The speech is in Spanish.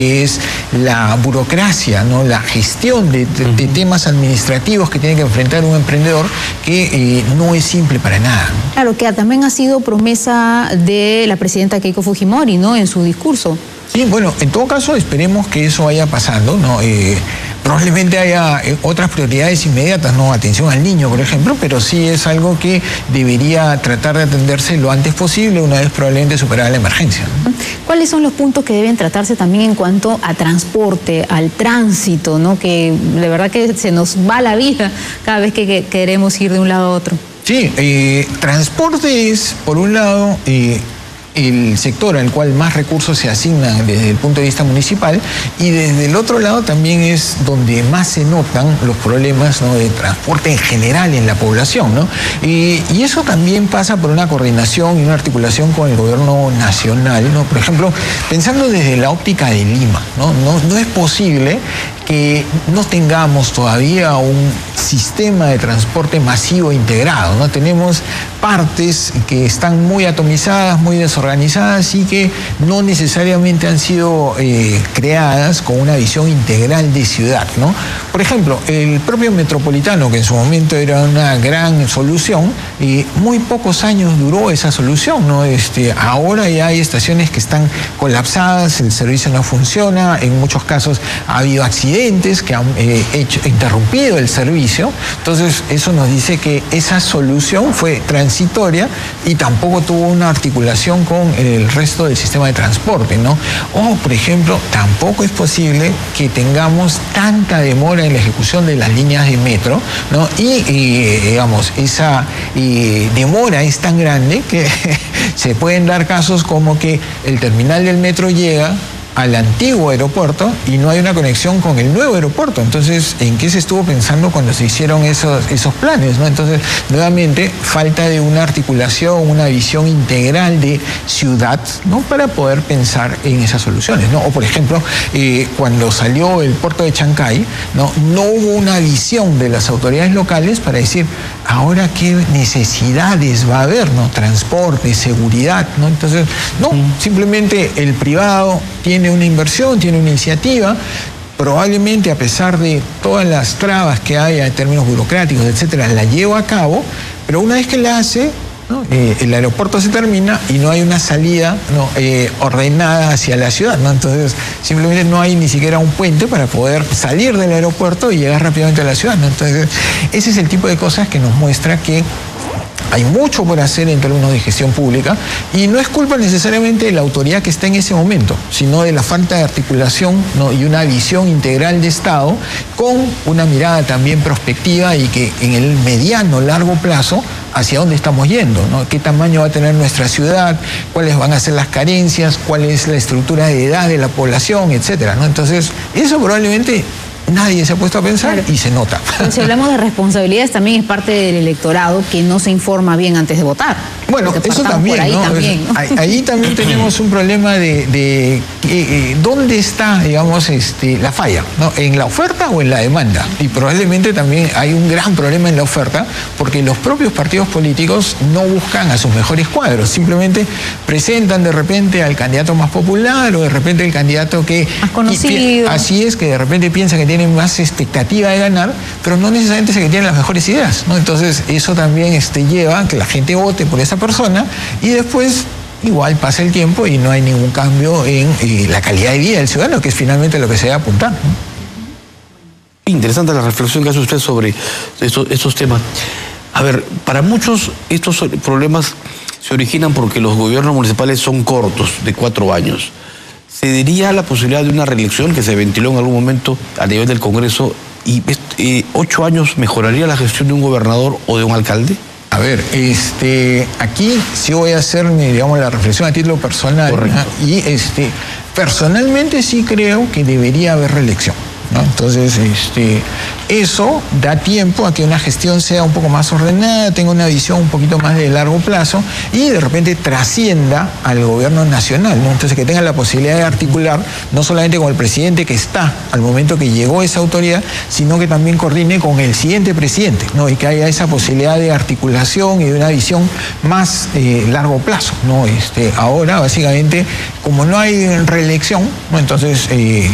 es la burocracia, ¿no? La gestión de temas administrativos que tiene que enfrentar un emprendedor, que no es simple para nada. Claro, que también ha sido promesa de la presidenta Keiko Fujimori, ¿no?, en su discurso. Sí, bueno, en todo caso esperemos que eso vaya pasando, ¿no? Probablemente haya otras prioridades inmediatas, ¿no? Atención al niño, por ejemplo, pero sí es algo que debería tratar de atenderse lo antes posible, una vez probablemente superada la emergencia, ¿no? ¿Cuáles son los puntos que deben tratarse también en cuanto a transporte, al tránsito, ¿no?, que de verdad que se nos va la vida cada vez que queremos ir de un lado a otro? Sí, transporte es, por un lado, el sector al cual más recursos se asignan desde el punto de vista municipal, y desde el otro lado también es donde más se notan los problemas, ¿no?, de transporte en general en la población, ¿no? Y eso también pasa por una coordinación y una articulación con el gobierno nacional, ¿no? Por ejemplo, pensando desde la óptica de Lima, ¿no? No es posible que no tengamos todavía un sistema de transporte masivo integrado, ¿no? Tenemos partes que están muy atomizadas, muy desorganizadas y que no necesariamente han sido creadas con una visión integral de ciudad, ¿no? Por ejemplo, el propio metropolitano, que en su momento era una gran solución, muy pocos años duró esa solución, ¿no? Ahora ya hay estaciones que están colapsadas, el servicio no funciona, en muchos casos ha habido accidentes que han interrumpido el servicio. Entonces eso nos dice que esa solución fue transitoria y tampoco tuvo una articulación con el resto del sistema de transporte, ¿no? O, por ejemplo, tampoco es posible que tengamos tanta demora en la ejecución de las líneas de metro, ¿no? Y digamos, esa demora es tan grande que se pueden dar casos como que el terminal del metro llega al antiguo aeropuerto y no hay una conexión con el nuevo aeropuerto. Entonces, ¿en qué se estuvo pensando cuando se hicieron esos planes, ¿no? Entonces, nuevamente, falta de una articulación, una visión integral de ciudad, ¿no?, para poder pensar en esas soluciones, ¿no? O, por ejemplo, cuando salió el puerto de Chancay, no hubo una visión de las autoridades locales para decir, ahora qué necesidades va a haber, ¿no? Transporte, seguridad, ¿no? Entonces, no, simplemente el privado tiene una inversión, tiene una iniciativa, probablemente a pesar de todas las trabas que haya en términos burocráticos, etcétera, la lleva a cabo, pero una vez que la hace, ¿no?, el aeropuerto se termina y no hay una salida, ¿no?, ordenada hacia la ciudad, ¿no? Entonces, simplemente no hay ni siquiera un puente para poder salir del aeropuerto y llegar rápidamente a la ciudad, ¿no? Entonces, ese es el tipo de cosas que nos muestra que hay mucho por hacer en términos de gestión pública y no es culpa necesariamente de la autoridad que está en ese momento, sino de la falta de articulación, ¿no?, y una visión integral de Estado con una mirada también prospectiva y que en el mediano, largo plazo, hacia dónde estamos yendo, ¿no? ¿Qué tamaño va a tener nuestra ciudad? ¿Cuáles van a ser las carencias? ¿Cuál es la estructura de edad de la población? Etcétera, ¿no? Entonces, eso probablemente nadie se ha puesto a pensar, claro, y se nota. Pero si hablamos de responsabilidades, también es parte del electorado que no se informa bien antes de votar. Bueno, eso también, ahí, ¿no? También, ¿no? Ahí también tenemos un problema de dónde está, digamos, la falla, ¿no? ¿En la oferta o en la demanda? Y probablemente también hay un gran problema en la oferta, porque los propios partidos políticos no buscan a sus mejores cuadros, simplemente presentan de repente al candidato más popular o de repente el candidato que más conocido. Así es, que de repente piensa que tiene más expectativa de ganar, pero no necesariamente es que tiene las mejores ideas, ¿no? Entonces eso también lleva a que la gente vote por esa persona y después igual pasa el tiempo y no hay ningún cambio en la calidad de vida del ciudadano, que es finalmente lo que se debe apuntar, ¿no? Interesante la reflexión que hace usted sobre estos temas. A ver, para muchos estos problemas se originan porque los gobiernos municipales son cortos, de 4 años. ¿Se diría la posibilidad de una reelección que se ventiló en algún momento a nivel del Congreso y 8 años mejoraría la gestión de un gobernador o de un alcalde? A ver, aquí sí voy a hacer, digamos, la reflexión a título personal. Correcto. Y personalmente sí creo que debería haber reelección. ¿no? Entonces, eso da tiempo a que una gestión sea un poco más ordenada, tenga una visión un poquito más de largo plazo y de repente trascienda al gobierno nacional, ¿no? Entonces, que tenga la posibilidad de articular no solamente con el presidente que está al momento que llegó esa autoridad, sino que también coordine con el siguiente presidente, ¿no? Y que haya esa posibilidad de articulación y de una visión más largo plazo, ¿no? Ahora, básicamente, como no hay reelección, ¿no? Entonces